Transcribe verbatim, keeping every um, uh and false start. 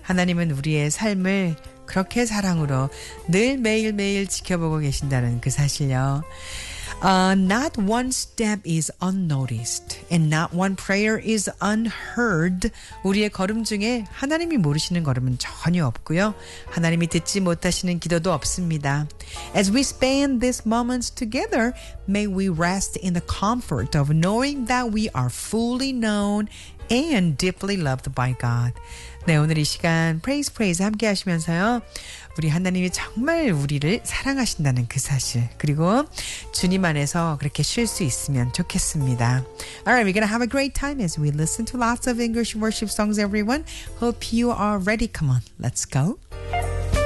하나님은 우리의 삶을 그렇게 사랑으로 늘 매일매일 지켜보고 계신다는 그 사실요. Uh, not one step is unnoticed and not one prayer is unheard. 우리의 걸음 중에 하나님이 모르시는 걸음은 전혀 없고요. 하나님이 듣지 못하시는 기도도 없습니다. As we spend these moments together, may we rest in the comfort of knowing that we are fully known and deeply loved by God. 네, 오늘 이 시간 Praise Praise 함께 하시면서요. 우리 하나님이 정말 우리를 사랑하신다는 그 사실, 그리고 주님 안에서 그렇게 쉴 수 있으면 좋겠습니다. Alright, we're gonna have a great time as we listen to lots of English worship songs, everyone. Hope you are ready. Come on, let's go.